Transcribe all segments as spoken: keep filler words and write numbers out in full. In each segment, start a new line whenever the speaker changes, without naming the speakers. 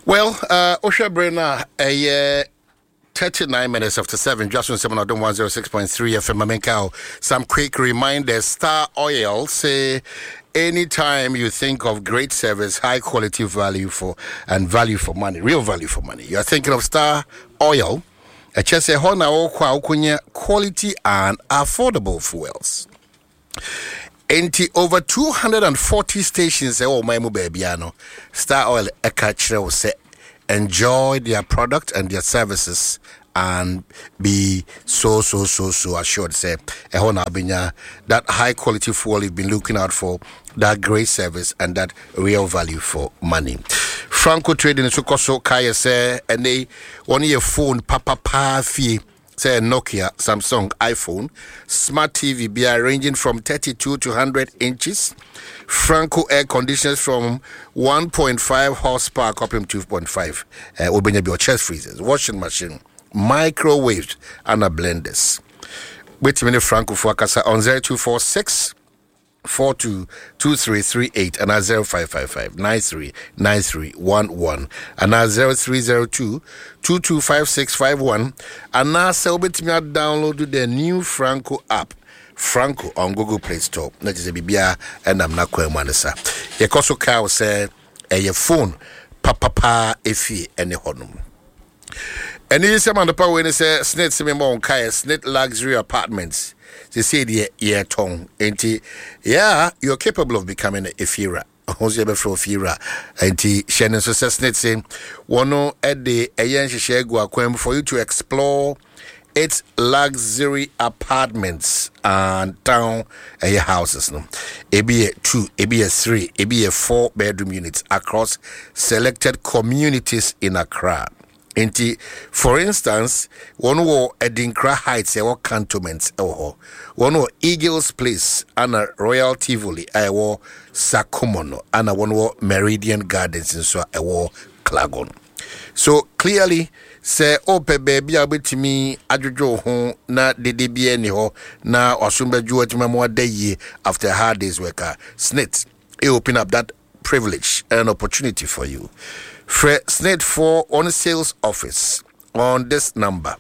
Well, uh, Osha Brenna, a uh, thirty-nine minutes after seven, just on seven one oh six point three F M Mamenkao. Some quick reminders. Star Oil say anytime you think of great service, high quality value for and value for money, real value for money, you are thinking of Star Oil. A chese hona o kwa ukunya quality and affordable fuels. Enti over two hundred forty stations eh, oh my babyano. Star Oil ekachre say enjoy their product and their services and be so so so so assured say ehona abinya that high quality fuel you've been looking out for, that great service and that real value for money. Franco Trading so koso kaya say and they one year phone papa pa fee say Nokia, Samsung, iPhone, smart T V be ranging from thirty-two to one hundred inches, Franco air conditioners from one point five horsepower up to two point five, uh, will be your chest freezers, washing machine, microwaves, and a blenders. Wait a minute, Franco Fuakasa on zero two four six four two two three three eight and at zero five five five nine three nine three one one and at zero three zero two two two five six five one and now so bit me download the new Franco app Franco on Google Play Store. That is a bibia and I'm not quite manasa. Ye koso cow say a your phone papa pa efi any honum. And this is man the power when they say snit simon kaya snit luxury apartments. They say the year tongue, ain't he? Yeah, you're capable of becoming a Fira. Who's ever for Fira? Ain't he? Shannon success net saying, one no at the Ayan Shagua for you to explore its luxury apartments and town uh, houses. No, A B A two, A B A three, A B A four bedroom units across selected communities in Accra. Enti, for instance, one war Edinkra Heights, a cantonments, oh, one war Eagles Place, and a Royal Tivoli, I war Sakumono, and a one war Meridian Gardens, and so I war Clagon. So clearly, say, oh, baby, I'll be to me, Adjo home, na de de be any ho, na or sumba jewel to my more day after a hard day's work. Snit, it open up that privilege and opportunity for you. Fred Snit for on sales office on this number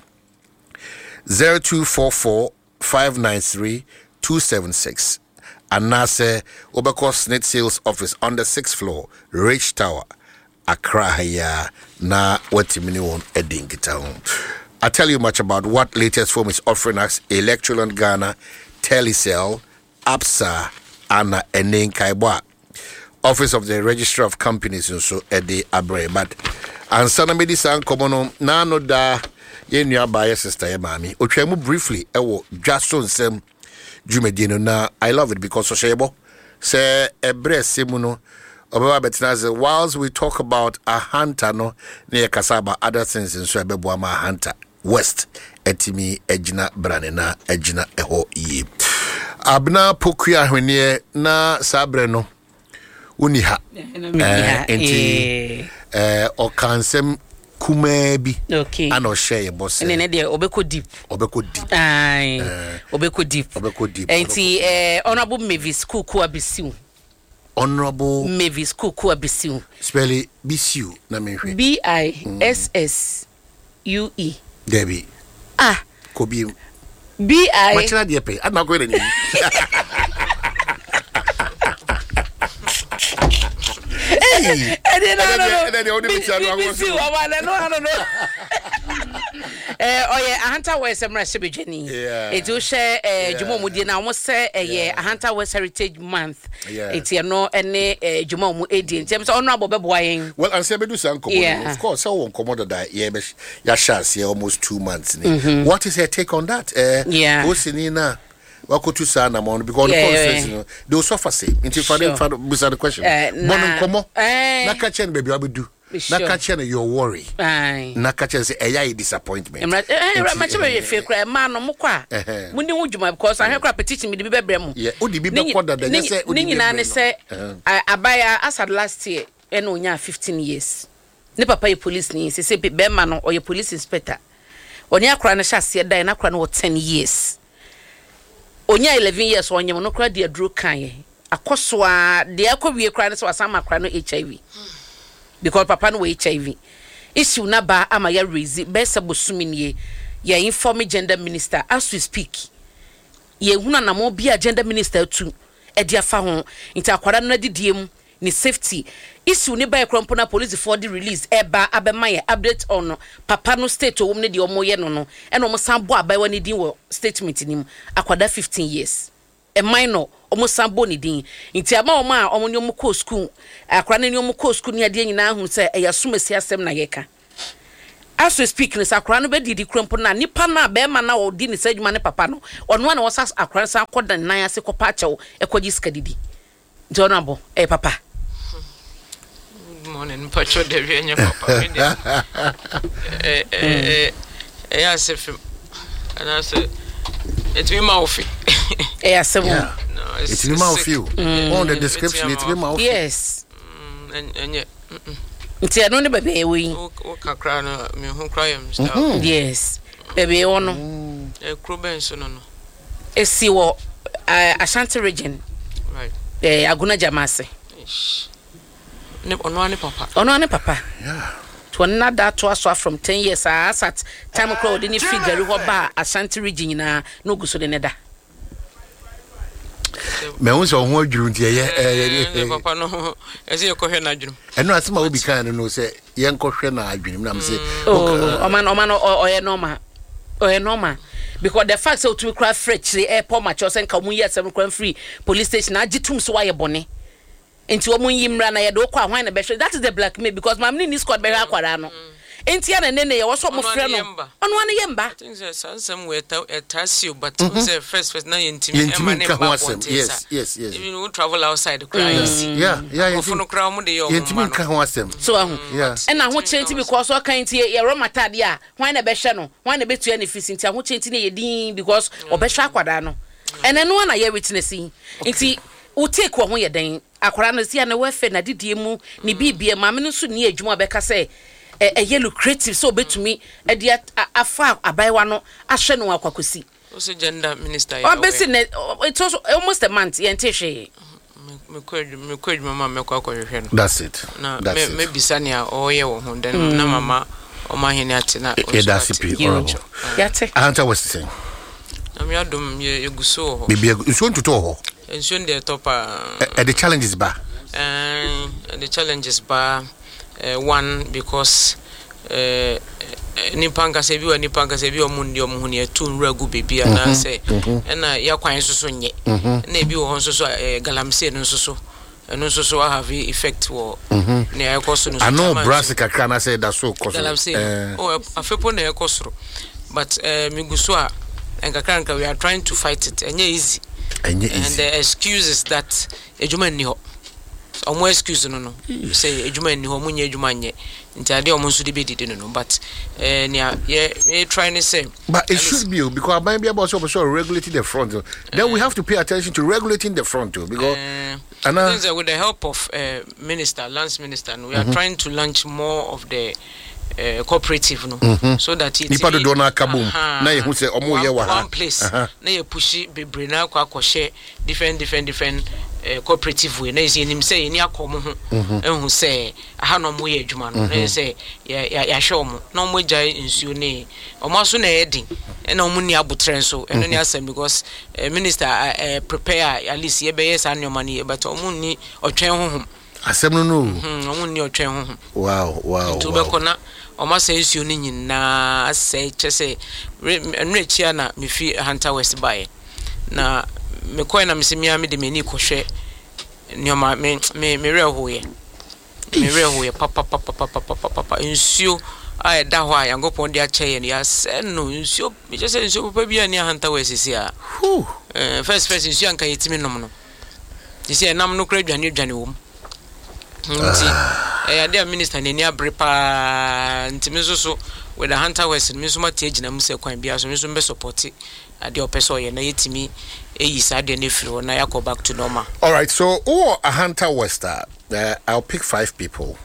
zero two four four five nine three two seven six and now say Obako Snit sales office on the sixth floor, Rich Tower, Accra here na wetimini won edingi town. I tell you much about what latest firm is offering us: Electroland Ghana, Telecel, Absa, and Enin Kaibwa. Office of the Registrar of Companies and so at the Abre, but and Sana Medisan Comono Nano da Yenya by sister Mami. Ochemu briefly, Ewo Jason Sem Jumedino na I love it because Oshebo say Ebre Simuno Oba Betnaze. Whilst we talk about a hunter no near Kasaba, other things in Swebeboama Hunter West Etimi Ejina Branena Ejina Eho Ye Abna Pukia Hwenie na Sabreno Uniha, enti eh o kansem kumabi
okay
and o share boss
and then there obeko deep
obeko deep
ai obeko deep
obeko deep
enti eh honorable Mavis Kuku Abisiu
honorable
Mavis Kuku Abisiu
spell it Bisiu na me hwe
B I S S U E
Debbie
ah
Kobi
B I
Machina de pay I'm not going to
and then I don't know. I don't know. Eh, oh yeah, a hunter West Emrashibi Jenny.
Yeah.
It will share eh Jumo Mudi na almost say eh yeah, a hunter West Heritage Month.
Yeah.
It's you know any eh Jumo Mu Edi. In terms of honorable Beboying.
Well, and say do some
yeah.
Of course, I won't come out of that. Yeah, ya shas here almost two months. Mm-hmm. What is her take on that? Uh,
yeah.
What's in na? Wako tu sana mon because yeah, the conference, yeah. You know, they will suffer say. Into sure. Father, beside the question.
Uh, nah.
Come on.
Eh.
Na catch baby, I will do. Na catch your worry.
Aye.
Na catch say a disappointment.
Eh, much of a feel cry man no mukwa. Mundi wujuma because I have petition me the bebrem.
Yeah, odi bi be kwada da say odi
bi. Ninyi na say abaya as at last year eno nya fifteen years. Ne papa ye police ni say say be man no or ye police inspector. Oni akra na sha se dan na akra no ten years. Onya eleven years onyem no kra de aduro kan ye. Akoso a de akwa wie kra ne so asama kra no H I V. because papa no H I V issue na ba ama ya raise best bosumnie ya inform gender minister as we speak ye huna na mo bia gender minister tu e dia fa ho nti akwara no didiem ni safety issue ni ba krompo na police for the release eba abema ye update on papa no state o ne de omo ye no no e no mo san bo abawa ni din wo statement nim akwada fifteen years e minor omo san bo ni din nti ama omo a omo ni omo ko school akwara ni omo ko school ni ade nyina hu se e yasomasi asem na yeka as we speak ni sakra no be didi krompo na nipa na be ma na odi ni sadwuma ne papa no ono na wasa akwara san koda nan ase kopa achew ekogi skadidi jonabo eh papa
good morning pacho de wienya papa eh eh eh ya se film ana se it be mouth
eh asem
no it be mouth you on the description it be mouth
yes
and and
nti ano ne bebe ewi
o kakra no me hu kra yam style
yes bebe ono
e kroben so no no
esi wo Ashanti region
right
eh Aguna Jamase
ne ono ane papa
ono ane papa
yeah
to na that to us from ten years as at time crowd ni figure ho ba Ashanti region na no guso de neda
me won so ho adwuru nti ye eh
papa no ese yekohwe na adwuru
eno asema obi kan no se ye nkohwe na adwuru na me se
oh oman oman oye normal oye normal because the fact say to cry fresh the airport match or sen ka mun year seven crime free police station agitum so why bone enti wo mun yimra na ye do kwa hwan na be that is the blackmail because my money squad be akwara no enti ya na nene ye wo so mo frɛ no ono ane yemba
things are some we etasio but say first first na yentimi
e ma ne ba yes yes yes
even we travel outside the crazy
yeah yeah
you for no crowd mo de yo
yentimi ka ho asem
so ahu and na ho chenti because o kan ti ye ro matade a hwan na be hwe no hwan na betu ya na fisi nti ho chenti na ye din because obehwe akwada no ene no na ye witnessing nti u take wo ho ye den akwara no sia na we fe na didie mu ni bibie ma me no so ni adwuma be ka say a yellow creative so betumi e dia afa abaiwa no ahwe no akwakosi
o se gender minister ya
o be se it's also almost a month yente hwe
me kwed me kwed mama me kwa kwehwe no
that's it
na me me bisani a o ye wo ho den na mama o ma hene ate na
o that's it
yate
anta was saying
na me adom ye guso ho
bibi nso ntuto ho
nso de topa
the challenges ba
eh the challenges ba Uh, one because uh nipanga se bi wa nipanga se bi o mundi o muhuni etu nra gu bebia na se na ya kwan soso nye na bi wo soso galamse no soso no soso have effect wo na ya koso no
I know brass kakra na say that so koso
galamse o afepo na ya koso but uh miguso a enkakra nka we are trying to fight it enye easy
enye easy
and the excuse is that ejuma ni ho omo excuse no no say ejuma ni ho munye ejuma nye nti ade omo nso de bedidi no but eh nia ye try to say
but it should be because I be about so regulating the front then uh, we have to pay attention to regulating the front too because
uh, and uh, with the help of uh, minister lance minister and we are mm-hmm. trying to launch more of the uh, cooperative no mm-hmm. so that it
nipa do do na kabum na ye hu say omo ye wa ha
one place uh-huh. na ye pushi bebre na kwa kwhye different different different Uh, cooperative way na isi nim say ni akomo ho ehun say aha no mo ye adwuma no na say ya ya hwe omo na omo gya nsuo ne omo so na edin na omo ni abotre nso eno ni asem because uh, minister uh, prepare at least ye be yes an nyoma ni but omo ni otwen ho
asem no no
omo ni otwen ho
wow wow
to be kona omo say nsuo ni nyina say chese enre chia na me fi Hunter West Bay na me koina misimia me de meni kohwe nyoma me me me rehoye me rehoye papa papa papa papa papa nsuo a eda ho a yangopon de ache ye ya se no nsuo me je se nsuo papa bia ni Hunter West sia eh first first nsuo anka yetimi nom no dise nam no kra dwane dwane wo nti eh ade minister ne ni abrepa ntimi so so with the Hunter West me so mate agina mu se kwan bia so me so be support ade opeso ye na yetimi eyi sade ne firi na yakọ back to normal.
All right, so oh a Hunter West uh, I'll pick five people.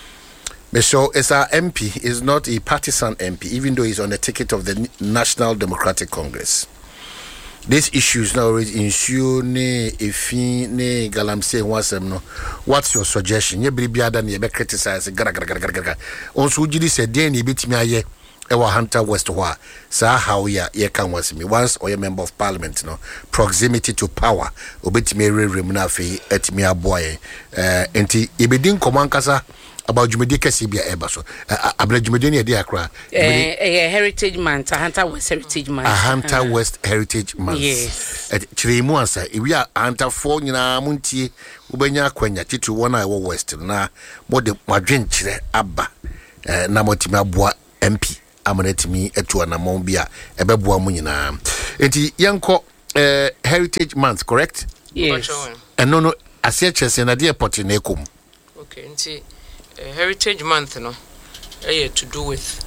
So it's our M P is not a partisan M P even though he's on the ticket of the National Democratic Congress. these issues now already ensure ne efi ne galamsey wasem no. What's your suggestion? Ye biribi ada na ye be criticize gara gara gara gara. Also gidi say den e betimi aye ewa Hunter West wa sa how ya ye kan wasemi once or a member of parliament no proximity to power obetimi rerem na afi etimi aboye eh enti e bedin komankasa about Jumedi Kesibia Ebaso. Abra Jumedi de Accra.
A heritage month, a Hunter West Heritage Month.
A Hunter West Heritage Month.
Yes.
At Chiremuansa, if we are Hunter for Nina Munti, Ubenya Quenya, Titu one I West, na more the Madrin Chile Abba, Namotima Bois M P, Amonetimi, Etuana Mombia, Ebebua Munina. Eti Yanko Heritage Month, correct?
Yes.
And no, no, I said Chess and a dear Potinekum.
Okay, see. Uh, Heritage Month, no, uh, to do with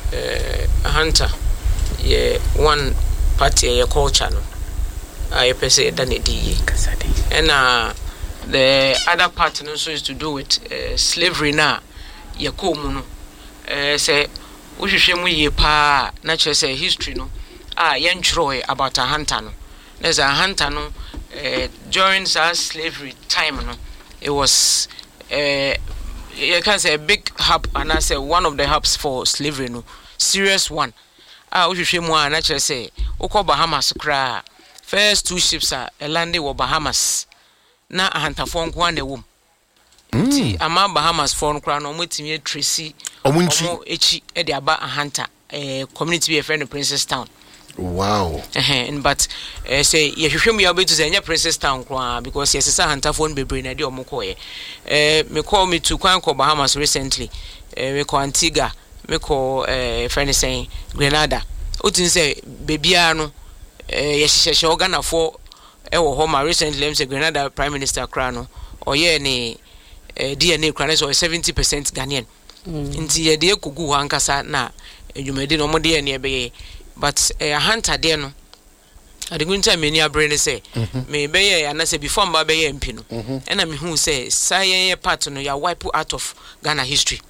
uh, a hunter, yeah, one party, a culture, no, I per se done it, and uh, the other part also is to do with uh, slavery. Now, ya komuno, uh, say, we should shame we pa natural say history, no, ah, young Troy about a hunter, no, there's a hunter, no, uh, during our slavery time, no, it was. Uh, You can say a big hub, and I say one of the hubs for slavery, no serious one. Ah, we should more and actually say, Oko Bahamas cry. First two ships are landed with Bahamas. Na a hunter phone one the womb. Mm. Ama Bahamas phone crown on with me Tracy Omunchi Echi Ediaba a hunter, a community be a friend of Princess Town.
Wow.
Uh-huh. But uh, say you should be able to say Princess Town because yes, a hunter phone be brain idea mokoye. Uh me call me to Kwanko Bahamas recently. Uh me call Antigua, me call uh friend saying Grenada. Utin say babyano uh yes Ghana for ewo home recently them say Grenada Prime Minister Krano or ye ni D N A Krano or seventy percent Ghanaian. Inti ye de kugu hankasa na edwumadi no mo de ne be. But a uh, hunter there no. I didn't tell me near brain say me be and I say before my be M P no. And I'm who say say part no ya wipe out of Ghana history.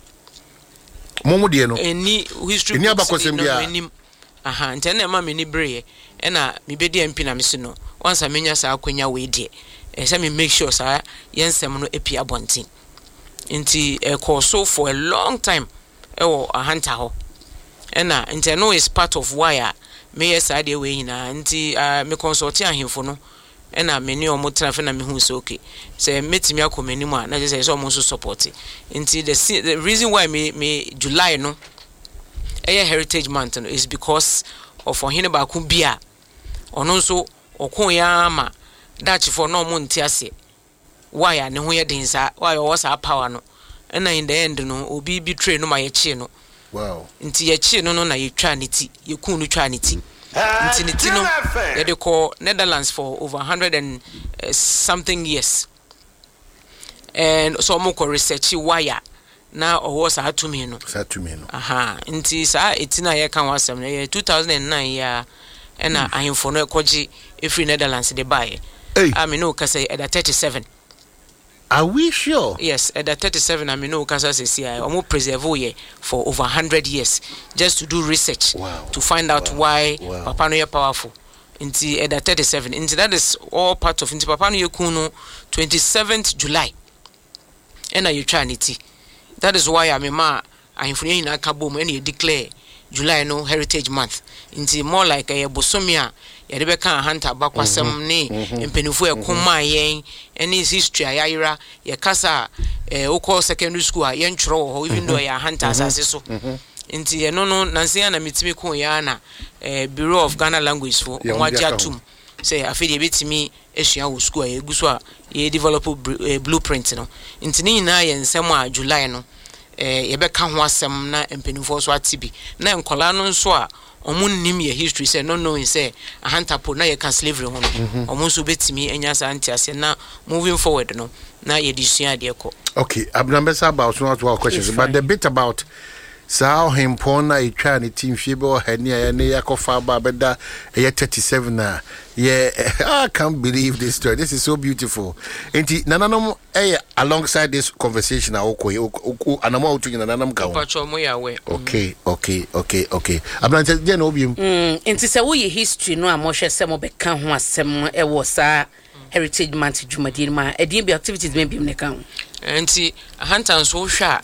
Momo de no.
Any history.
Ni abakosem bia.
Aha, ntene ma me ni breye. E na me be de M P na me no. Once I menya sa akwanya we de. E say me make sure sa yensem no epi abontin. Nti e call so for a long time. E wo a hunter ho. Ena nti no is part of why me yes ade we na nti me consult ahemfo no ena me ne omo trafe na me hu so okay say metimi akomani mu a na say so omo so support nti the, the reason why me me July no eh heritage month no is because of ohene ba ku bia ono so okon ya ma dachi for no mo nti ase why ne ho ye den sa why o was power no ena in the end no obi bi train no ma ye chi no.
Wow.
Nti ye chi no no na ye twa niti ye kun no twa niti nti niti no ye de call Netherlands for over one hundred and uh, something years and so mo ko research wire na o was a to me no
sa to me no
aha nti sa etina ye kan wasem na two thousand nine ya and na ahemfo no ekoji every Netherlands de buy I mean no ka say at thirty-seven.
Are we sure?
Yes, at the thirty-seven, I mean, no, because I say, I almost preserve ye for over one hundred years just to do research
wow.
to find out
wow.
why
wow.
Papa no powerful. Into at the thirty-seven, into that is all part of into Papa no kuno twenty-seventh July. And now you try it. That is why I'm a ma. I'm from in Akabum and you declare July no Heritage Month. Into more like a bosomia. Yadebeka hunter bakwasem ne mpenifu e kuma yen any history ayira ye kasa eh ukọ secondary school a yen twro ho even though ya hunter asase so nti ye no no nansia na mitimi ko ya na eh Bureau of Ghana Language for wajatum say afedi ebetimi esua wo school e guso a ye develop blueprint no nti ni na ye nsem a July no eh ye beka ho asem na mpenifu so atibi na nkola no nso a omun nim ye history say no knowing say a hunter po na ye can slavery ho no omun so betimi enya sa antiase na moving forward no na ye disua de ko.
Okay, I'm number about one or two questions but the bit about Sao him pona e try ni team fibo henia ne yakofa ba beda e thirty-seven na. Yeah, I can't believe this story. This is so beautiful. Enti nananom eh alongside this conversation na okoi anamo otu nananam ka.
Pacho mo ya we.
Okay, okay, okay, okay. Abrante je na obium.
Mm, enti se wo ye history no amohwe se mo beka ho asem e wo sa heritage month dwumadi ma e dey be activities be bim ne kan.
Enti Hunter so hwa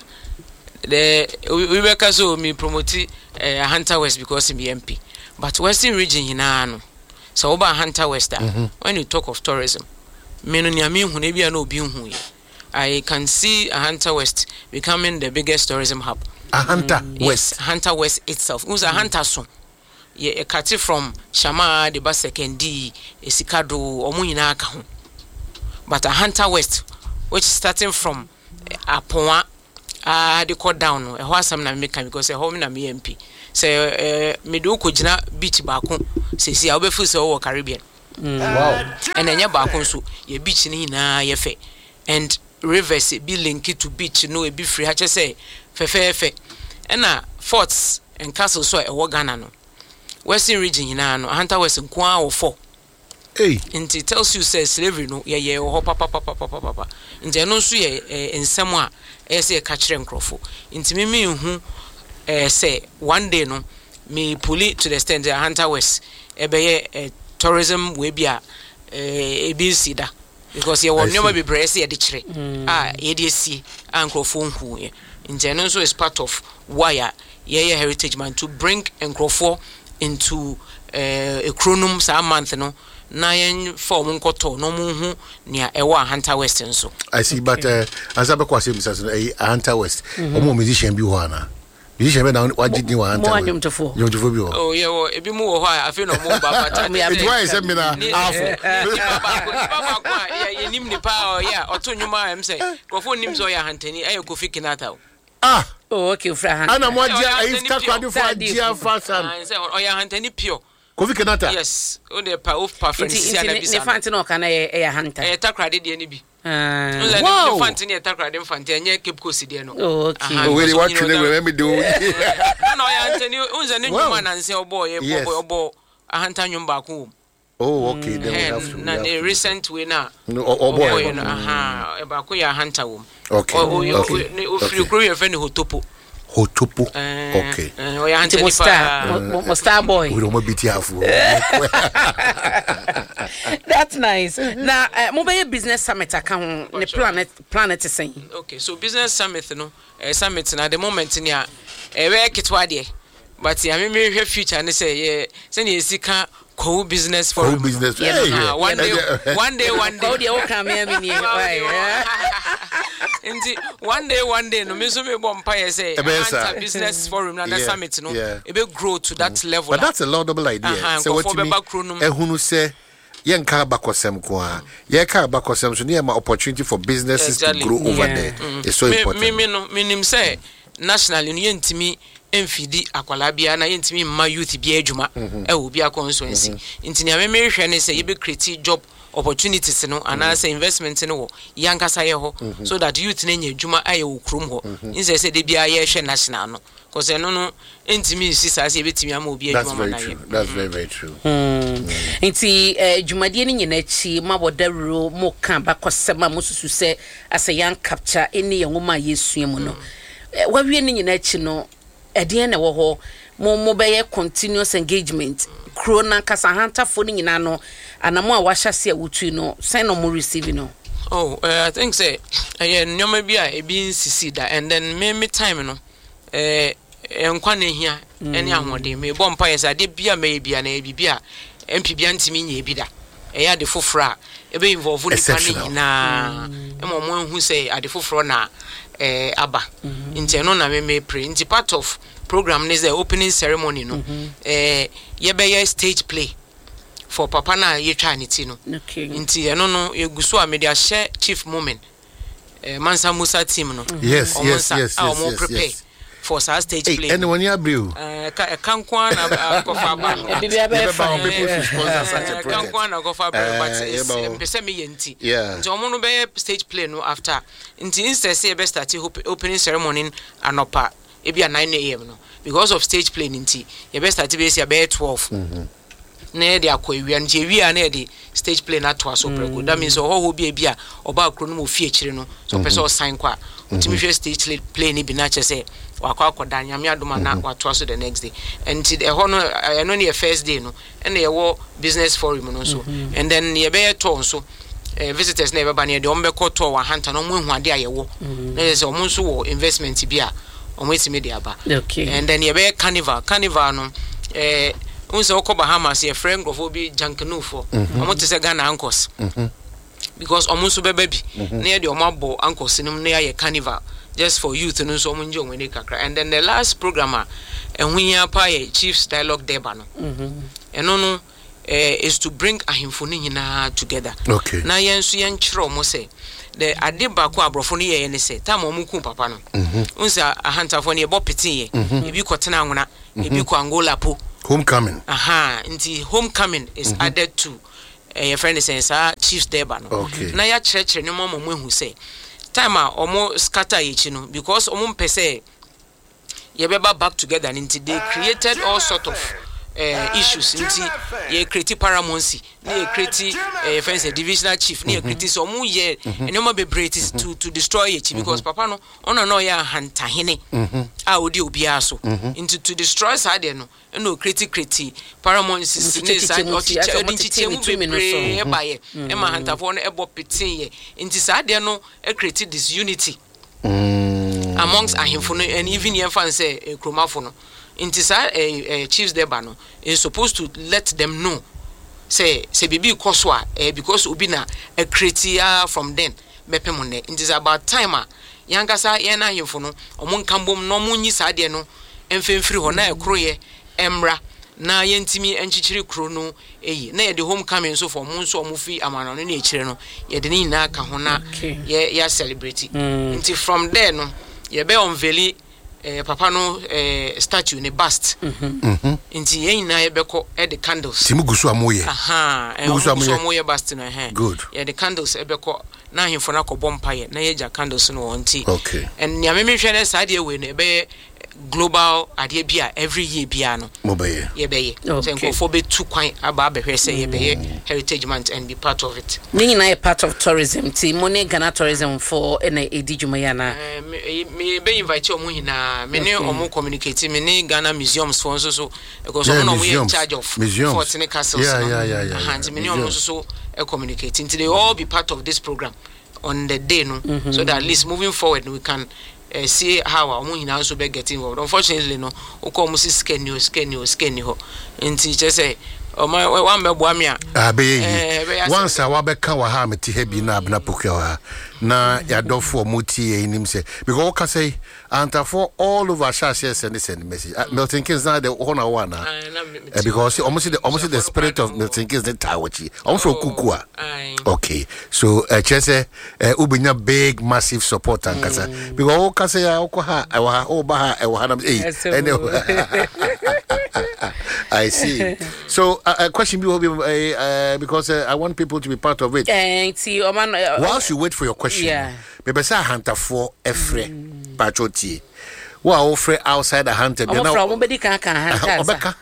the we were so me promote uh, Hunter West because I'm M P. But Western region hina no. So over Hunter West mm-hmm. when you talk of tourism, me no nya me hu na bia na obi hu ye. I can see a Hunter West becoming the biggest tourism hub.
A Hunter mm. West.
Yes, Hunter West itself. Who's a mm. Hunter so? Yeah, a kati from Shama, the Basekendi, Esikado, Omuina aka ho. But a Hunter West, which is starting from uh, Apoa, ah, uh, they call down. A horse na make because a home na me M P. Say, uh, me do kujina beach baako. Say, see, I'll be full so Caribbean.
Mm. Wow.
And then ya baako so ye beach ni na ye fe. And rivers be linked to beach no e be free. I just say, fe fe fe. And na forts and castles so e wo Ghana no. Western region hina no Hunter West nko or four.
Hey.
And it tells you say slavery no ye ye ho papa papa papa papa. Nti no so ye ensem a e say ka kire nkrofo. Nti me me hu eh say one day no me pull to the extent that Hunter West e be ye tourism we bia eh e bi sida because ye won nyoma be brese ye de kire. Ah ye de si an nkrofo hu ye. Nti no so is part of why ye ye heritage man to bring nkrofo into uh, a chronum sa month no na yen form nkoto no mu hu nia e wa Hunter West nso.
I see, okay. But uh, as I kwase Mister a Hunter West omo musician bi ho ana musician be na wagidi wa Hunter West
mo antofo
yomtofo bi ho.
Oh yeah, wo ebi mu wo ho a afi no mo ba pata
it why say me na afo
baba kwa ye nim ni pa o ya oto nwuma am say kofo nim so ya hantani ayo Kofi Kinata.
Ah,
oh okay, Frank.
Ana mo dia if ka kwadu for dia fasan.
I say o ya hantani pure.
Kofi Kinata.
Yes, o de pa of preference
si ana bisa. Ne fanti no kana e e hunter.
Eh takrade de ni bi.
Ah.
Ne fanti ne takrade fanti enye Cape Coast de no.
Oh okay.
Oh we what you know me do.
No ya hantani unza ne nyuma na nse obo ye obo obo a hunter nyumba ko.
Oh okay, then we have to.
Na the recent way na.
No obo.
Aha, e ba ko ya hunter wo.
Okay. Okay.
Ofiri kuru ye fe ni Hotopo.
Hotopo. Okay.
Eh, o ya hantani
pa. Mo star boy.
We don't be tearful.
That's nice. Now, uh, mobile business summit account the planet planet is saying.
Okay, so business summit no, uh, summit na the moment ni a e we kitwa de. But ya me me hwe future ne say ye say ne sika co business for
co business.
Yeah,
hey,
uh,
one, day, one day one day
one day o come here me ni
Inti one day one day no me so me bomb pa say Hunter business forum na the summit no e be grow to that mm. level.
But that's a laudable idea.
Uh-huh,
so what me ehunu say yen ka bakosem ko a ye ka bakosem so ne ma opportunity for businesses exactly. to grow yeah. over there. Mm. It's so me, important.
Me me no me nim say national union ntimi emfidi akwala bia na yentimi ma youth bia adwuma e wo bia constituency ntini ame me hwe ne say ye be create job opportunities no and as investment no wo yankasa ye ho so that youth na nya adwuma aye wo krom ho inse say de bia ye hwe national no cause no no ntimi sisa say betimi ama obi adwuma na ye.
That's very very true.
Nti adwumadie ni nyina chi mabodawro mo kan bakosema mo susu say as a young capture eni ye ngoma yesu mu no wa wie ni nyina chi no edien na wo ho mo mo be continuous engagement corona kasa Hunter phone nyina no anamo a wahase a wutu no send no mo receive no.
Oh uh, I think say eh nyoma bia e bi nsisi da and then me me time no eh enkwa na hia ene ahode me bo mpa yesa de bia me bia na bi bia mp bia ntimi nya bi da e ya de fofora e be involve ni pa ni na e mo mo hu say ade foforo na eh aba nti no na me me pray nti part of program is the opening ceremony no eh ye be ye stage play for papa na ye twa ni ti no nti eno no eguso a me dia share chief moment eh Mansa Musa team no
yes yes yes
yes yes for sa stage
hey,
play
anyone here brew
eh kan kwa na kofa ba no
e bia be fa
people to sponsor such a project
kan kwa na kofa ba but pese me yenti nti omo no be stage play no after nti instead say be start opening ceremony anopa ebi a nine a m no because of stage play nti ye best start be say be twelve mhm na de akwa ewia nti ewia na de stage play na to aso prego that means oh ho bi bia oba akro no mo fie kire no so person sign kwa utimi hwe stage play ni bi na che say wakwa akoda nyame adoma na wato aso the next day and the ho no I know the first day no and ye wo business forum no so and then ye be to so Uh, visitors never ban here. The ombe koto wa hunter no mu hu ade ayewo. Na say omo nso wo investment bi a omo etimi de aba.
Okay.
And then ye be carnival. Carnival no eh unse okọ Bahamas ye friend grofo bi jankanufo. Omo te se Ghana anchors. Mhm. Because omo nso beba bi. Na ye de omo abo anchors nim na ye carnival just for youth no so omo nje onwe kakra. And then the last programmer ehunya pa ye Chiefs Dialogue Deba no. Mhm. Eno no Uh, is to bring ahimfoni nyina together.
Okay.
Na yensu yenchro mo say the adeba ko abrofo ni ye ne say time omuku papa no. Mhm. Unsa ahantafo ne ebo peti ye. Ebi kwotena nwona, ebi ko Angola po.
Homecoming.
Aha, nti homecoming is mm-hmm. added to uh, your friend is saying Chiefs Deba no.
Okay.
Na ya church ne mo mo hu say time a omo scatter ye no because omo mpese ye beba back together nti they created all sort of Uh, issues nti ye create paramoncy na ye create uh, fence divisional chief na ye create so mu ye enema be break to to destroy ye because papa no ono no ya hantahene a odi obi aso nti to destroy side no no create create paramoncy ne side oti chiche mu be e ba ye e ma hantafo no ebo pitin ye nti side no e create disunity amongst ahemfo no and even ye fan say kromafo no inti sa eh, Chiefs Deba no is supposed to let them know say say bibi koswa eh, because obi na a creatia from then bepemone it is about time a yankasa ye na hemfo no omo nkambom no mo nyi sa de no emfemfiri ho na ekroye emra na yentimi enchichiri kro no eyi na ye de homecoming so for mo nso omo fi amano no na echire no ye de ni na ka ho na ye ya celebrate mm. Inti from there no ye be unveil eh papa no eh statue ne bust mhm mhm inti yen na ebeko e the candles
timugusu amoye
aha e gusu amoye bust na he
good
yeah the candles ebeko na himfo na ko bompaye na yeja candles no wonti
okay
and nya me me hwe na sade we no ebe global ade bia every year bia no
mobaye
ye beye so nko fo be two kwan aba behwe say ye beye heritage month and be part of it
ni na a part of tourism ti money Ghana tourism for na edijuma ya na
me be invite omo hina me ne omo communicate me ne Ghana museums for so so because omo no we in charge of Fortune Castles
yeah yeah yeah yeah
and me ne omo so so communicate until they all be part of this program on the day no mm-hmm. So that at least moving forward we can Uh, see how our money now so be getting involved. Unfortunately, no, we come see scan you, scan you, scan you. And teacher say, "Oh my, one me boamia."
Ah, be once I wabe ka wa ha meti hebi na abna pokewa na ya dofo muti e nim say because can say anta for all over share send send message. Milton Keynes na the one one na because almost the almost the spirit of Milton Keynes the tawachi. Almost kukua. Okay, so uh, chese uh, ubinya big massive support and kasa because can say ya ha ha oba ha e wa na eh I see. So a uh, uh, question will be uh, uh, because uh, I want people to be part of it.
Uh, see, oh man, uh,
whilst you wait for your question,
yeah.
Maybe say hunter for Efre Patroti. Well, Efre outside the hunter.
I'm from nobody can hunter.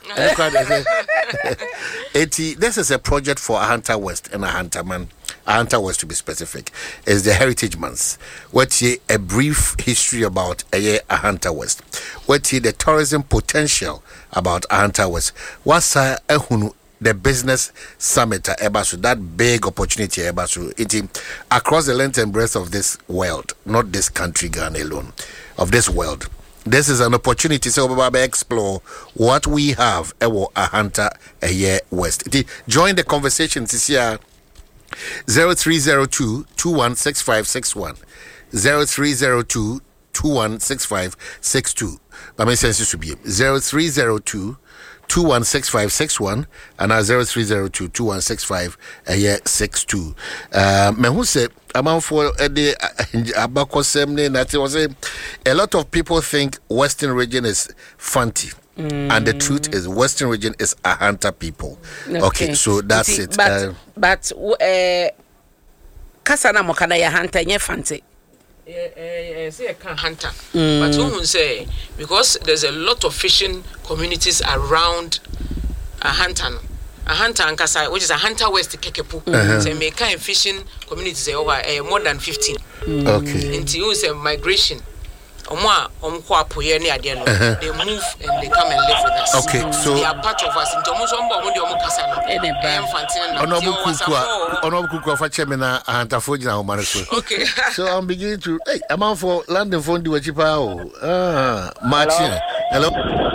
This is a project for a Hunter West and a Hunter Man. A Hunter West, to be specific, is the Heritage Month. What's a brief history about a, a Hunter West? What's the tourism potential about a Hunter West? What's a the business summit at Ebasu, that big opportunity at Ebasu, it across the length and breadth of this world, not this country, Ghana alone, of this world. This is an opportunity to explore what we have at a Hunter a year West. Join the conversation this year. zero three zero two, two one six five six one zero three zero two, two one six five six two. But my sense to be zero three zero two, two one six five six one and now zero three zero two, two one six five six two. Uh, me who say amount for the abakosem that was a lot of people think Western region is fancy. Mm. And the truth is, Western region is a hunter people. Okay, okay so that's see, it.
But,
uh,
but uh, Kasana Mokana ya hunter nye fancy.
eh say a can hunter. But who say because there's a lot of fishing communities around a hunter. A hunter Ankasa, which is a hunter west Kekepu. Uh-huh. So me kind fishing communities over uh, more than fifteen.
Mm. Okay.
Until you say migration. Omwa omkwa poye ni ade no. They move and they come and live with us.
Okay, so
they are part of us. Into omo so mbo omo de omo kasa no. E infantile na.
Ono bukuku ono bukuku fa cheme na ahantafo gina ho mare so.
Okay.
So I'm beginning to hey, I'm out for landing phone di wachipa o. Ah, Martin. Hello.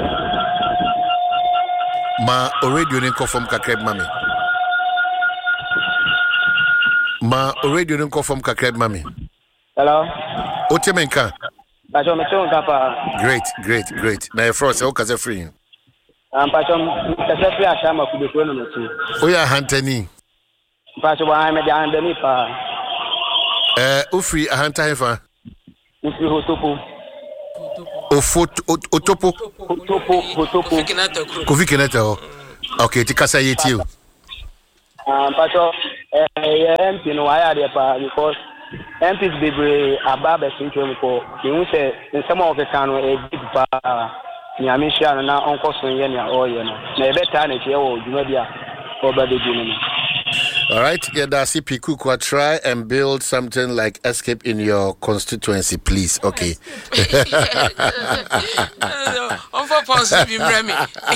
Ma already ni confirm kakreb mami. Ma already ni confirm kakreb mami.
Hello.
Otemenka.
Pacho mecho kapa.
Great, great, great. Na frost o kaze free.
Am pacho kaze free ashama kubeko no mecho.
Oya hantani.
Pacho wa me dan de mi pa.
Eh, o free ahanta hefa.
Ufi hotopo.
O foto otopo.
Hotopo, hotopo.
Kofi Kenata o. Okay, tikasa yeti o.
Am pacho eh M P no wire there pa because M Ps bebre ababa sincho ko you say in some of the can e pa nyame hia no na onko so ye na oye no na e beta na tie o djuma bia oba de djuma.
All right, yeah, that's C P Kukwa. Try and build something like Escape in your constituency, please. Okay.
On four pounds in Bimbrami.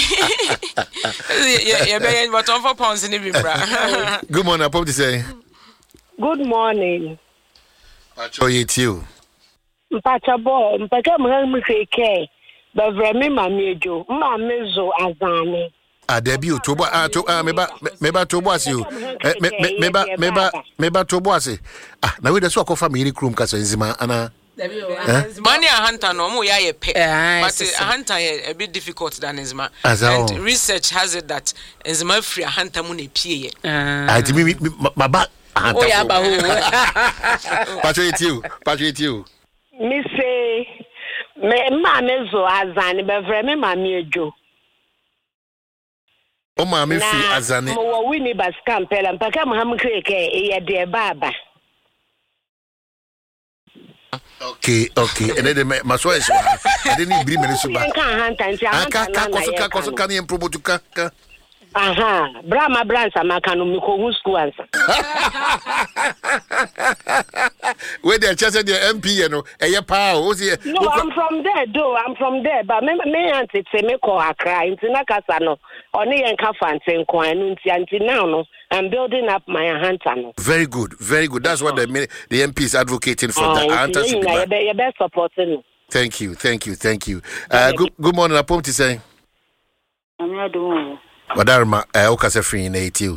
Yeah, yeah, but on four pounds in Bimbra.
Good morning, I'm to say.
Good morning.
Pacho you.
Pacha bo, mpaka mwe keke. Bavremi mamiejo, mamezo azani.
Ah, debut to bo ah to ah meba meba to bo asiu. Meba meba meba to bo asi. Ah, na we dey so akofa me krum kasa nzima ana.
Money a hunter no mo ya ye pe. But a hunter a bit difficult than nzima. And research has it that nzima free a hunter mo na pie ye.
Ah, ti mi maba
oh yeah, ba ho.
Pacho you, Pacho you.
Me say me mamezo azani bavremi mamiejo.
O ma me fi azane.
Mo wo wini bas campela mpaka mo kreke e de baba.
Okay, okay. And then my so is I didn't bring me so back.
Kan hanta nti
hanta. Aka ka koso ka koso kan yen promote ka ka.
Aha, Brahma Bransa makano miko hu school answer.
Where they just the M P you know, e pa o see.
No, I'm from there though. I'm from there, but me me auntie say me call Accra nti na kasa no. Oni yen ka fanten ko anu nti anti now no. I'm building up my hunter no.
Very good, very good. That's what the the M P is advocating for. Uh, the hunter should be back.
You best supporting.
Thank you, thank you, thank you. Uh, good good morning, Apom to say.
I'm not doing.
Wadarma, eh o kase free na etiu.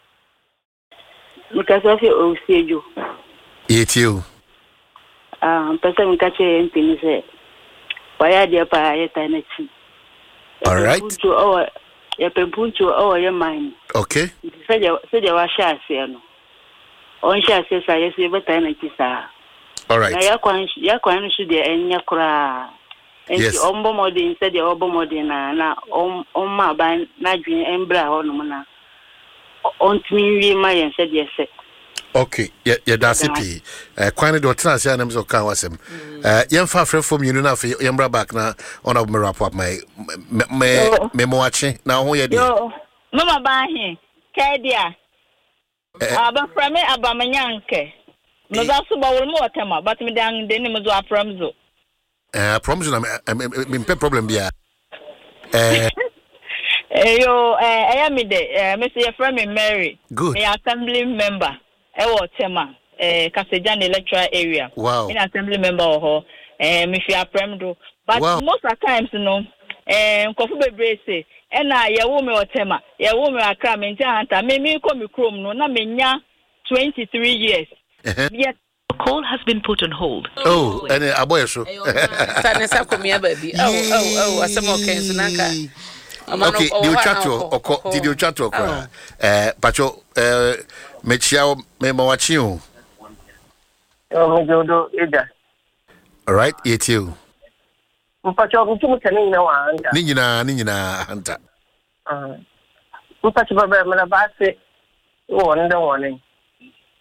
Mikasa fi o seju.
Etiu.
Ah, pesa mikache M P ni se. Waya dia pa ya ta na chi.
All right.
Punchu o ya pe punchu o ya mine.
Okay.
Seja seja wa sha se no. On sha se sa ya se beta na chi sa.
All right.
Na ya kwan ya kwan shu de enya kura.
Yes.
Ombo modern said the ombo modern na om omma ban na dwen embra ho no na ontimi wi ma yen said yes.
Okay, yeah, yeah, that's it. Eh, kwani do trans ya nam so kan wasem. Eh, yen fa frɛ fom yunu na fe yembra back na on of me wrap up my me me mo achi na ho ye de.
Yo, mama ba he. Kedia. Aba from me aba manyanke. No za so ba wo mo otema, but me dan de ni mo zo afram zo.
Eh, promise na me me problem bia. Eh
Yo, eh, I am me de, eh, me say friend me Mary.
Good.
Me assembly member. E wo tema, eh, Kasejan electoral area.
Wow.
Me assembly member ho, eh, me fi aprem do. But
wow.
Most of the times, you know, eh, nkofu bebre say, e na ye wo me otema, ye wo me akra me ntia hanta, me me ko me krom no, na me nya twenty-three years.
Uh-huh.
Yet
call has been put on hold.
Oh, and uh, aboy so.
Sanesa komia baby. Oh, oh, oh, asemo kenso nanka.
Okay, the chato oko, did you chato oko? Eh, pacho eh mechia me mawachi o.
Oh, jodo ida.
All right, it you.
Pacho mtu mtani na waanga.
Ni nyina ni nyina hanta.
Ah. Pacho baba mna basi wonde wone.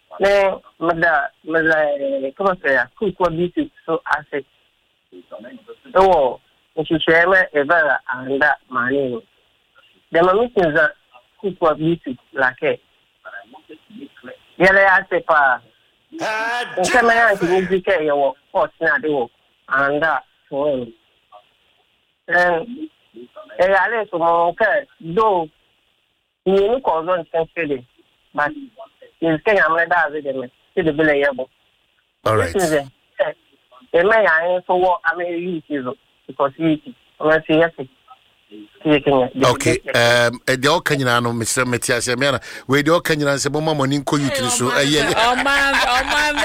Ne mada mada como se ya ku ko bi so asset. Oh, if you share me ever anda money. The moment is that ku ko bi like yele ase pa. Nkeme ya nti ke yo port na de wo anda so. Eh eh ale so mo ke do ni ko zon tensele but in Kenya me da ze de me ti de bele yebo.
All right.
Eh me ya so wo am use it because it I see yes.
Okay, um, the all Kenyan no Mister Metias Yamiana, where the all Kenyan say, Mama Monin ko you to so.
Oh man, oh man.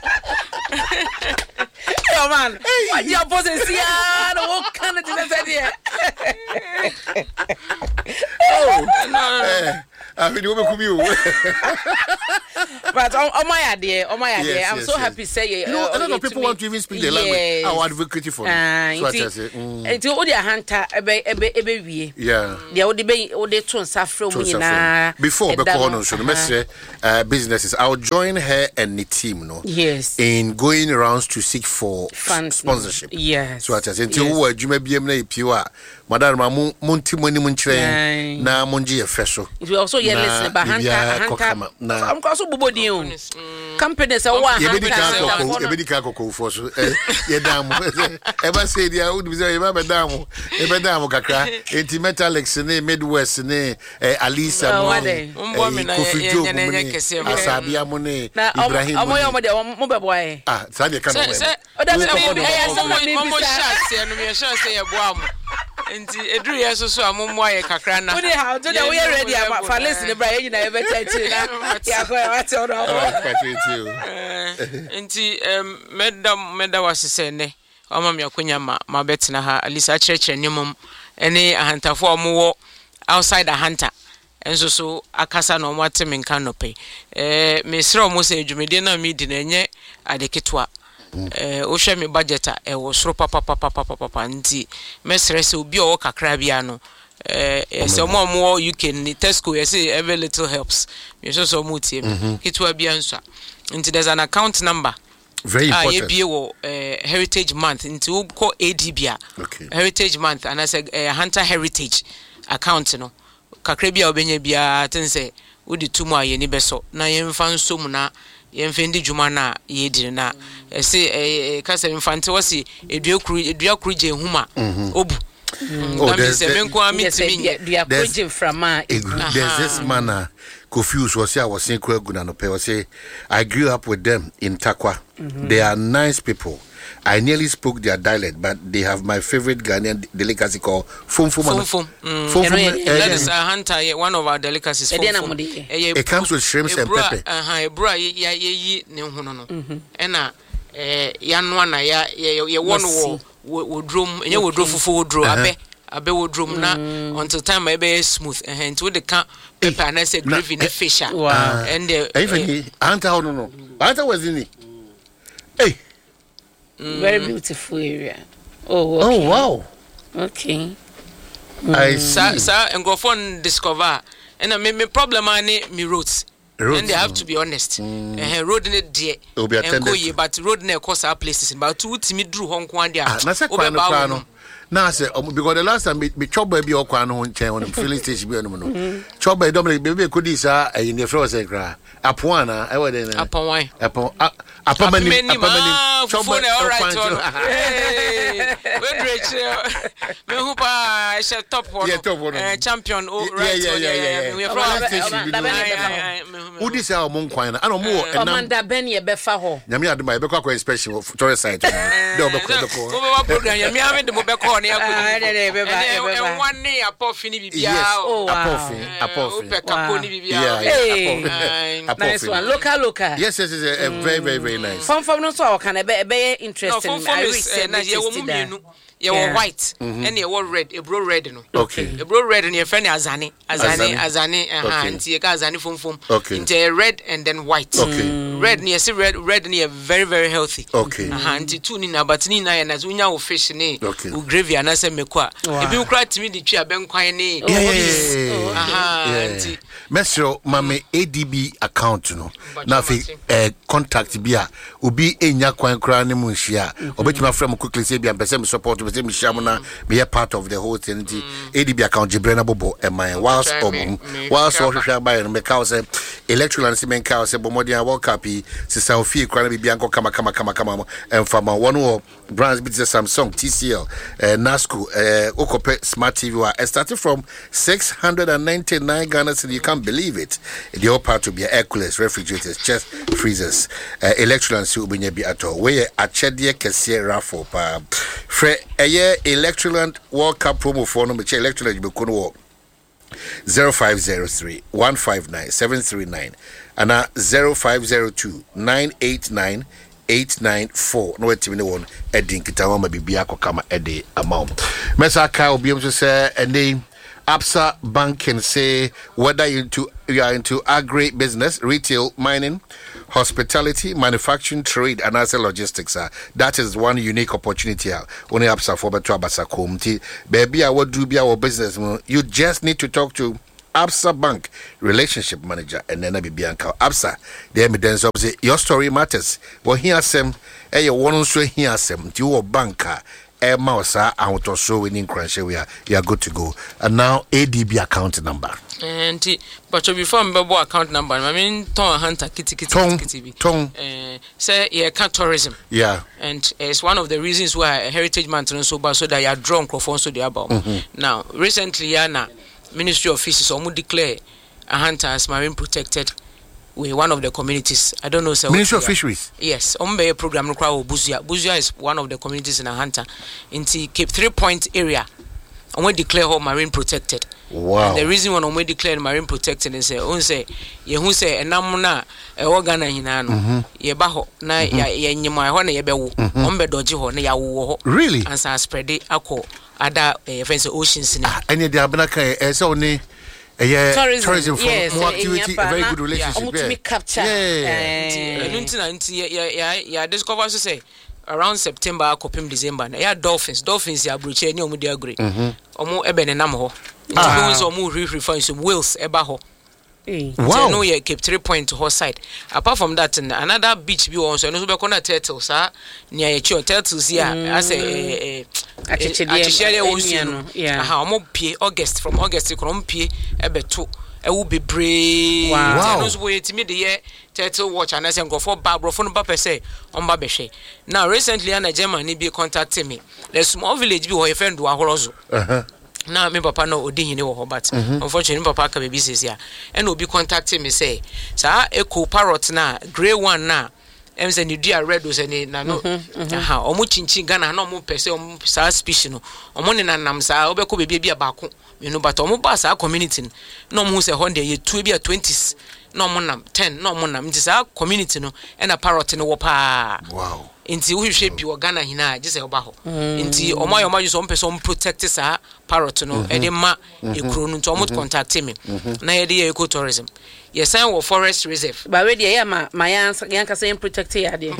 Oh man, what your boss is here? What kind of thing is Oh,
no. I mean, you come you.
But oh my idea, oh my idea.
Yes,
I'm
yes,
so
yes.
happy say
you know, uh, a lot of people want to even speak the
yes.
language. I would advocate for you.
Uh,
so I say,
and to all the hunter, ebe ebe ebe wie.
Yeah.
The all the be all the tons safro mu na.
Before be call on so the message uh businesses. I'll join her and the team, no.
Yes.
In going around to seek for
Funds,
sponsorship.
Yes.
So I say until who are Juma B M na ipiwa. Madam Mamu Munti Moni Munchre na Munji Efeso.
You also hear listen about hunter hunter. I'm also bobodi o. Companies are one.
You be ka you be ka ko for so. Ye dam. Ever say dia would be say e be dam. E be dam kakra. Enti Metalix ne Midwest ne Alisa mo. Kofi Joe mo. Asabia mo ne Ibrahim.
Omo yo mo de mo be boy.
Ah, sa de kan mo.
O da me be ya so mo
mo shot ya no me sure say ye boa mo. Enti edru ye so so amommo aye kakra na.
We dey how to we ready am for listen bra you na e be tete na. Ya go what you know.
Enti em meda meda wasese ne. Oma me akonya ma ma betina ha alisa church nyemom ene ahantafo omo outside the hunter. Enso so akasa no mo ateme nka no pe. Eh mesra omo se adwumede na me di na enye adeketwa. Eh o hwe me budget a e wo soro papa papa papa papa nti mesre se obi o kakra bia no eh se mo mo U K ni Tesco you say every little helps me so so mo tie kitwa bia nso nti there's an account number
very important
ah ye bia wo eh heritage month nti wo ko A D B A
okay
heritage month and I say uh, hunter heritage account no kakra bia obenya bia tense wo di tumu aye ni beso na yemfa nso mu na yemfendi djuma na yedi na ese eh kasa infante wasi eduakuru eduakuru je huma obu
oh there's this man confused was I was saying Kweguna no pe was say I grew up with them in Takwa. They are nice people. I nearly spoke their dialect, but they have my favorite Ghanaian delicacy called fum fum.
Fum fum. That is a hunter, one of our delicacies.
It comes with shrimps and pepper.
Uh-huh, a bra, ya ye ne hono. Ena eh yanwa na ya ye one wo wo drum, enye wo dro fufu wo dro abe. Abe wo drum na until time e be smooth. Eh nti wo de ka pepper na say gravy na fish.
Wow.
And the
even hunter no no. Hunter was in it. Hey.
Mm. Very beautiful area. Oh, okay.
Oh wow.
Okay.
Mm. I see.
Sir, and go phone discover. And me me problem ane me roads. roads. And they have to be honest. Mm. Uh, road ne die. And go ye, but road ne cause our places. But two timi drew Hong Kong dia.
Ah, na se kwa no kwa no. Na say because the last time me chop baby o kwa no ho nchen on filling station bi no no. Chop baby Dominic baby ko di sa in the floor say kra. Apon na e we dey na.
Apon wan.
Apon apamani apamani.
Chop baby all right. Hey. We reach me hu pa e top one. Eh champion o right.
Yeah yeah yeah. We from station bi. Udi say o mon kwan na. Ana mo enam.
Commander Ben ye be fa ho.
Nyame adema ye be kwa kwa inspection for tourist site. Dey obekọ obekọ.
Wo be wa program nyame ame de mo be ko. Ah,
eh, be ba,
be ba. One day apofini bibia.
Yes,
oh,
apofini, apofini.
Upe kaponi bibia.
Hey, nice one. Local, local.
Yes, yes, yes. Uh, mm. Very, very, very nice.
From from no so can be be interesting.
No, I research na ye wo mu ye wo white and ye wo red, e bro red no.
Okay.
E bro red no ye friend azani, azani, azani, aha, nti ye ka azani fom fom. Nti red and then white.
Okay.
Red ni say red, red ni very very healthy.
Okay.
Aha, nti two ni na but ni na ye na unya wo fish ni. U gravy anase mekwa. Ebi ukra timi di twa ben kwan ni.
Aha.
Nti
Mesro mame A D B account no na fi eh contact bia obi enya kwan kra ne mu hia obetuma frame quickly say bia person support be say me hia na be part of the whole thing. A D B account jibrena bobo e man whilst obum whilst so hwehwa buy no me ka say electoral and cement ka say bomodian world cup sisa ofie kra na bia nko kama kama kama kama emfama one wo brands be Samsung, T C L, uh, NASCO, uh, Okope Smart T V. It started from six hundred ninety-nine Ghana cedi. You can't believe it. The whole part to be air coolers, refrigerators, chest freezers, uh, electrical and so be at all. Where a chedia kesier raffle pa fre a year electrical World Cup promo for no which electrical you be zero five zero three one five nine seven three nine and a zero five zero two nine eight nine eight nine four. No wait me one edin kitama bibia kokama ede amount. Mesa ka obi am say and name Absa Bank can say whether you into you are into agri business, retail, mining, hospitality, manufacturing, trade, and also logistics. Uh, that is one unique opportunity. Uh, only Absa for better Absa community. Baby, I would do be our business. You just need to talk to Absa Bank relationship manager and then I be Bianca Absa. The evidence of the, your story matters. Well, here some, eh, you want to hear some. You a banker. A mouse out or so winning crash. We are you are good to go. And now A D B account number. And
but before me account number, I mean Tom Hunter Kitty Kitty
Tom
Kitty
Tom.
Uh, say yeah, cat tourism.
Yeah.
And it's one of the reasons why Heritage Mountain so bad so that you are drawn for so the about. Mm-hmm. Now recently, Yana Ministry of Fisheries almost declare a hunter as marine protected. We one of the communities. I don't know. Sir,
Ministry of Fisheries.
Yes, Ombe program no crowd Buzia. Buzia is one of the communities in a hunter in the Cape Three Point area. And we declare her marine protected.
Wow.
And the reason when we declare marine protected is say, on say, ye who say, and namuna a organa hinano, ye baho na ya ye nyama ho na ye be wo. Ombe doji ho na ya wo.
Really?
And so spread it ako other fence oceans in.
And the abnaka eh so ni yeah, tourism,
tourism
from
yes,
more activity, a very good relationship.
Yeah, yeah. capture.
Yeah, yeah, yeah, yeah. Discover to say around September, Copim December. Yeah, dolphins, dolphins. Yeah, bruche ni omu di agree. Omu ebe ne namho. Inti so omu refer some whales eba ho. Wow. No, yeah, Cape Three Point to her side. Apart from that, another beach view also. No, we call turtles. Ah, near your turtles here. I say, eh, actually, ocean. Yeah. How more pay August from August to come pay ebe two. It will be brave. Wow. Those who to me the year turtle watch and I say go for Barbara phone papa say on babeshe. Now recently, an Germany be contacting me. The small village be where friend do a horozo. Uh huh. Now me papa no odin ni wo but unfortunately papa ka baby says here and will be contacting me say sa echo parrot na grey one na em say ni dua red o say ni na no aha omo chinchin Ghana na omo pese omo sa species no omo ne nanam sa obeko baby bia baako you know but omo ba sa community no omo say hundred ye two bia twenties no omo nam ten no omo nam nti sa community no e na parrot no wo pa. Wow. Inti we hwe bi Ghana hina je say oba ho inti omo ayo maji so mpese om protect sa parrot no e de ma ekuro no nto omo contact me na ye de ecotourism ye sign wo forest reserve
ba we de ye ma ma yan yan ka say protect ya de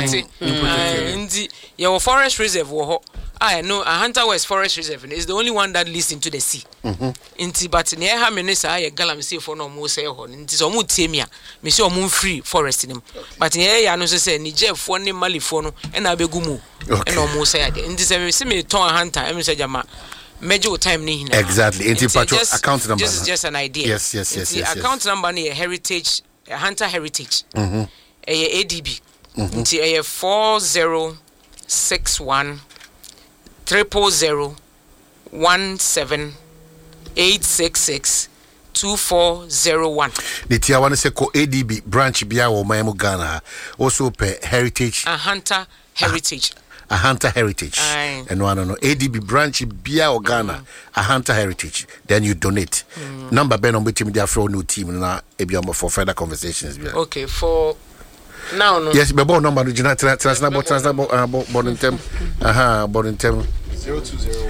inti ye wo forest reserve wo ho I know a Hunter West Forest Reserve is the only one that leads into the sea. Inti but near ha menesa ye galam say for no mo say ho inti so mo temia me say mo free forest nim but near ya no say Niger for ne Mali for no e na begu mu e no mo say ade inti say me say me ton hunter e me say jama major time ni hina
exactly inti patro account number
just just an idea
yes yes yes yes
account number ni heritage Hunter Heritage mhm e A D B inti e four zero six one triple zero one seven eight six six two four zero one.
Nitia wana se ko A D B branch bia wo mamu Ghana also pe heritage
a Hunter Heritage
a, a Hunter Heritage Aye. And one no A D B branch bia o Ghana mm. a Hunter Heritage then you donate mm. number ben on betimi dia for no team na ebiamo for further conversations bia.
Okay for now no
yes be number original transna bo transna bo bo tem aha bo tem
zero two zero one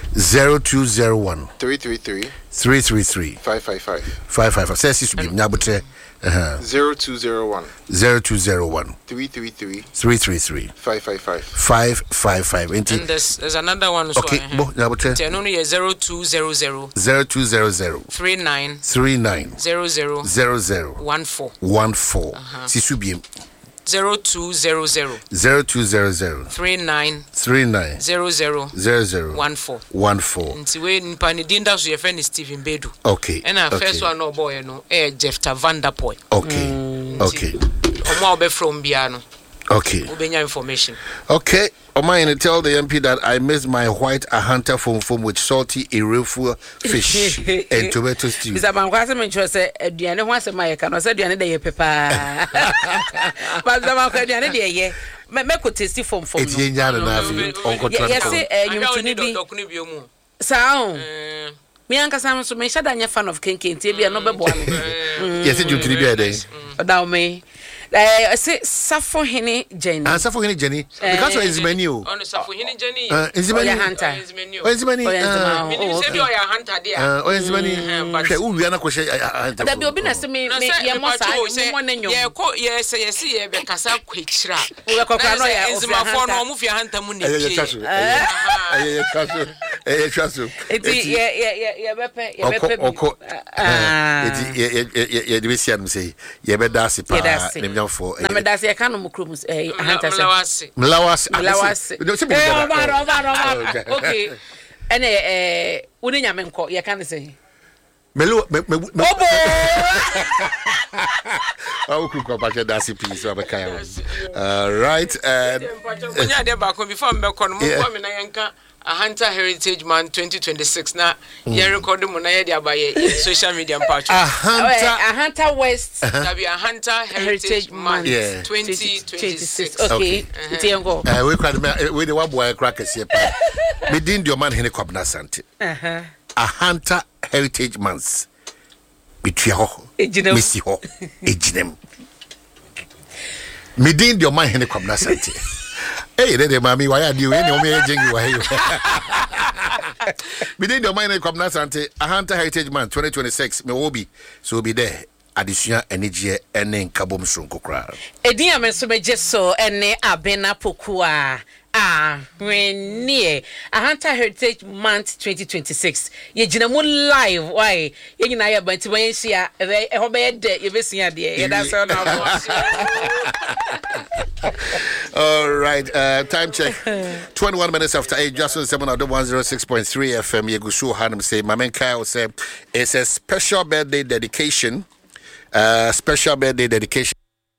zero two zero one
three three three
three three three
five five five
five five five. Says this to be Nyabutre. Uh-huh.
zero two zero one
zero two zero one
three three three
three three three
five five five
five five five.
And there's, there's another one.
Okay,
so,
bo Nyabutre.
Tenoni zero two zero zero
zero two zero zero
three nine
three nine
zero zero
zero zero
one four
one four.
Uh-huh.
Sisubiem
zero two zero zero
zero two zero zero
three nine
three nine
zero zero
zero zero
one four
one four.
Nti we nipa ni dinda so ye friend Stephen Bedu.
Okay.
And our
okay.
first one no boy no eh Jeff Vanderpoy.
Okay.
Mm.
Okay.
Omo obe from Biano.
Okay.
Ubenya information.
Okay. Omai, tell the M P that I missed my white a hunter from from with salty irrefu fish and tomato stew.
Mister Bankwase mention say aduane ho asema ye ka no say aduane dey pepa. But the man aduane dey ye. Me me ko taste from from.
Eti nya na afi onko tran.
Yes say nyumtuni bi. Sao. Me anka sam so me shada nya fan of kenken tie bia no bebo ame.
Yes nyumtuni bi ade.
Odaw me. Eh say Safo Hene Jenny.
Ah Safo Hene Jenny. Because of Enzimani o.
On Safo Hene Jenny.
Ah Enzimani
hunter.
Oh Enzimani.
Ah me ni say bi o ya hunter dia.
Ah oh Enzimani. Hwe uwi na ko hwe hunter.
Da bi obi na say me me ye mo sa mo ne nyom.
Ye ko ye say ye say ye be kasa kwechira.
We ko kwa no ya
Enzimafo no mo fia hunter mu ne pie.
Eh eh chaso. Eh chaso.
Eti ye ye ye be pe ye be pe.
Oko. Ah. Eti ye ye ye de sia no say ye be da se pa. For
na me dase ka no mukrum eh ahanta se
mlawase
mlawase eh obaro obaro okay ene eh woni nyame nko ye kan se
melu me
obo
awu ku ko pa ke dase please wa be kai uh right and
onya de ba ko before me ko no mo me na yanka a Hunter Heritage Month twenty twenty-six na ye record mu na ye dia ba ye social media patch
a Hunter
a Hunter West
that be a Hunter Heritage Month twenty twenty-six.
Okay tiengo
eh we kwad me we the one boy crack kese pa me din dio man hene kwabna sante uh-huh a Hunter Heritage Month bitua ho misi ho ejinem me din dio man hene kwabna sante. Hey, they mami, why are you any way? We did your mind come Nasante, a Hunter Heritage Month twenty twenty-six, me will be so be there. Addition energy and then Kabum Sunkukra.
A dear man, so me just so and ne abena pokua. Ah, when near a Hunter Heritage Month twenty twenty-six. Ye Jinamu live, why? You know, I but when you see a hobby, you see a dear. That's all.
All right, uh, time check. twenty-one minutes after eight, Justin seven out of one oh six point three F M. Yegushu Hanum say, Mamen Kyle say, it's a special birthday dedication. Uh, special birthday dedication.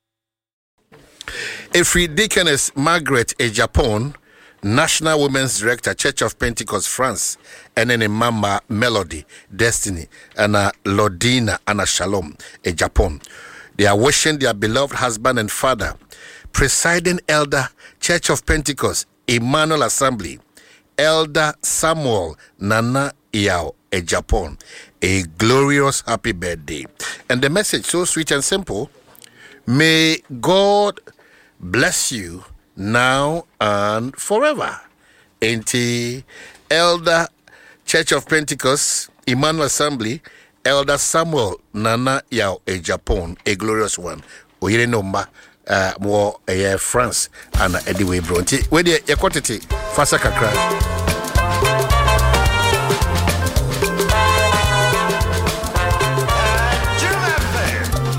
Efri Deaconess Margaret A. Japon, National Women's Director, Church of Pentecost, France, and then a Mama Melody, Destiny, and a Lodina and a Shalom, A. Japon. They are wishing their beloved husband and father, Presiding Elder, Church of Pentecost, Emmanuel Assembly, Elder Samuel Nana Iao, A. Japon, a glorious happy birthday. And the message, so sweet and simple, may God bless you now and forever. Enti Elder Church of Pentecost, Emmanuel Assembly, Elder Samuel Nana Yao, A. Japon, a glorious one. Oyere nomba uh, more uh, France and anyway, bro. Where the quantity fasa kakra.